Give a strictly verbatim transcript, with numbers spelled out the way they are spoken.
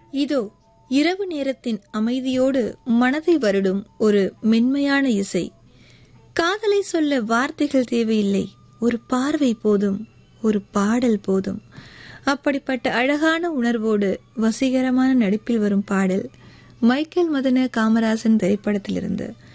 இதோ இரவு நேரத்தின் அமைதியோடு மனதை வருடும் ஒரு மென்மையான இசை. காதலை சொல்ல வார்த்தைகள் தேவையில்லை, ஒரு பார்வை போதும், ஒரு பாடல் போதும். அப்படிப்பட்ட அழகான உணர்வோடு வசீகரமான நடிப்பில் வரும் பாடல் மைக்கேல் மதன காமராசன் திரைப்படத்திலிருந்து